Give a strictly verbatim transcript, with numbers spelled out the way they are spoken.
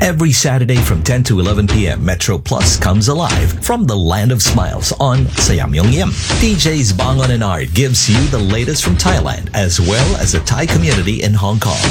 Every Saturday from ten to eleven p.m., Metro Plus comes alive from the Land of Smiles on Sayamyong Yim. D Js Bangon and Art gives you the latest from Thailand as well as the Thai community in Hong Kong.